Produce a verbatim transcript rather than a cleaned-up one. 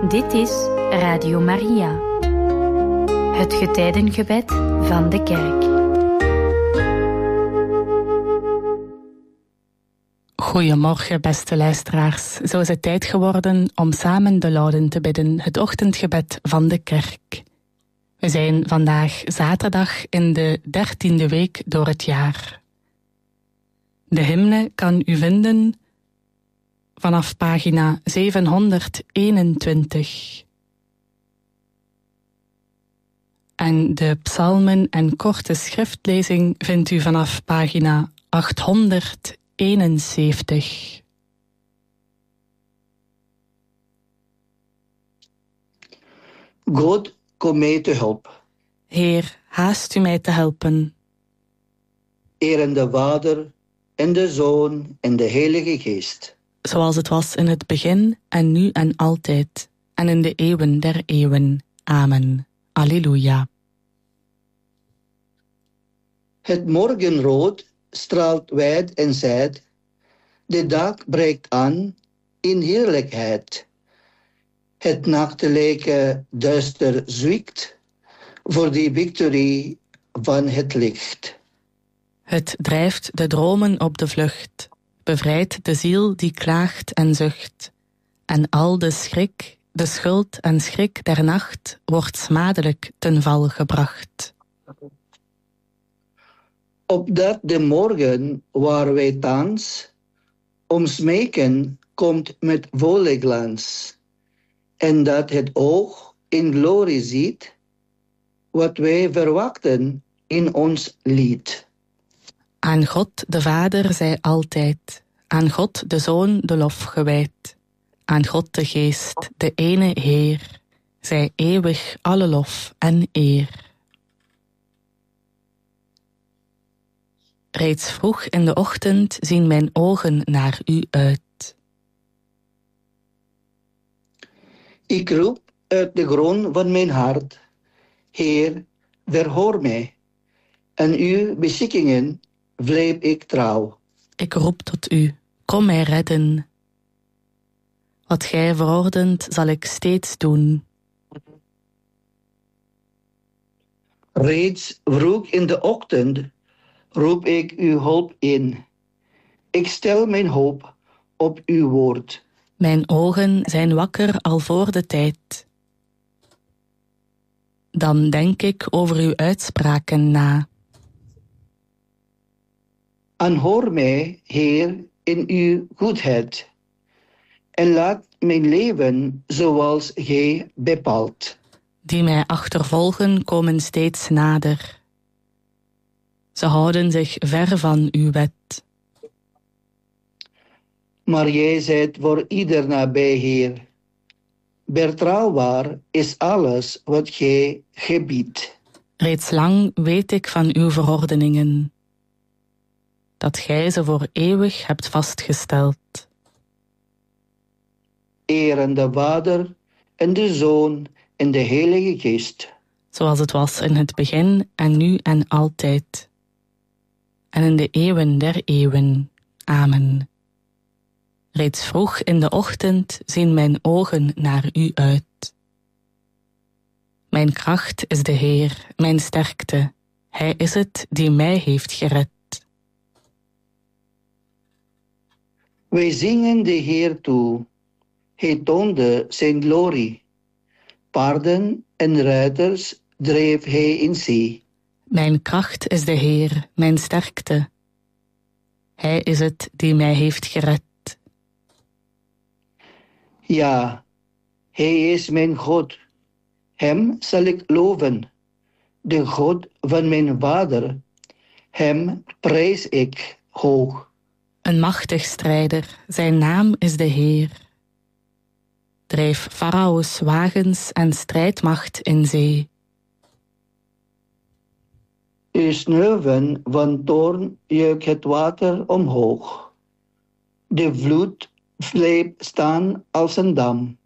Dit is Radio Maria, het getijdengebed van de kerk. Goedemorgen, beste luisteraars. Zo is het tijd geworden om samen de Lauden te bidden, het ochtendgebed van de kerk. We zijn vandaag zaterdag in de dertiende week door het jaar. De hymne kan u vinden vanaf pagina zevenhonderdeenentwintig. En de psalmen en korte schriftlezing vindt u vanaf pagina achthonderdeenenzeventig. God, kom mij te hulp. Heer, haast u mij te helpen. Eer in de Vader, en de Zoon, en de Heilige Geest. Zoals het was in het begin, en nu en altijd, en in de eeuwen der eeuwen. Amen. Alleluia. Het morgenrood straalt wijd en zijd. De dag breekt aan in heerlijkheid. Het nachtelijke duister zwiekt voor die victorie van het licht. Het drijft de dromen op de vlucht, bevrijdt de ziel die klaagt en zucht. En al de schrik, de schuld en schrik der nacht wordt smadelijk ten val gebracht. Opdat de morgen waar wij thans om smeken komt met volle glans, en dat het oog in glorie ziet wat wij verwachten in ons lied. Aan God de Vader zij altijd, aan God de Zoon de lof gewijd, aan God de Geest, de ene Heer, zij eeuwig alle lof en eer. Reeds vroeg in de ochtend zien mijn ogen naar u uit. Ik roep uit de grond van mijn hart, Heer, verhoor mij, en uw beschikkingen blijf ik trouw. Ik roep tot u, kom mij redden. Wat gij verordent, zal ik steeds doen. Reeds vroeg in de ochtend roep ik uw hulp in. Ik stel mijn hoop op uw woord. Mijn ogen zijn wakker al voor de tijd. Dan denk ik over uw uitspraken na. Aanhoor mij, Heer, in uw goedheid, en laat mijn leven zoals gij bepaalt. Die mij achtervolgen komen steeds nader. Ze houden zich ver van uw wet. Maar jij zijt voor ieder nabij, Heer. Betrouwbaar is alles wat gij gebiedt. Reeds lang weet ik van uw verordeningen, dat gij ze voor eeuwig hebt vastgesteld. Eer aan de Vader, en de Zoon, en de Heilige Geest. Zoals het was in het begin, en nu en altijd. En in de eeuwen der eeuwen. Amen. Reeds vroeg in de ochtend zien mijn ogen naar u uit. Mijn kracht is de Heer, mijn sterkte. Hij is het die mij heeft gered. Wij zingen de Heer toe. Hij toonde zijn glorie. Paarden en ruiters dreef hij in zee. Mijn kracht is de Heer, mijn sterkte. Hij is het die mij heeft gered. Ja, hij is mijn God. Hem zal ik loven. De God van mijn vader. Hem prijs ik hoog. Een machtig strijder, zijn naam is de Heer. Dreef Farao's wagens en strijdmacht in zee. Uw sneeuwen van toorn juicht het water omhoog. De vloed bleef staan als een dam.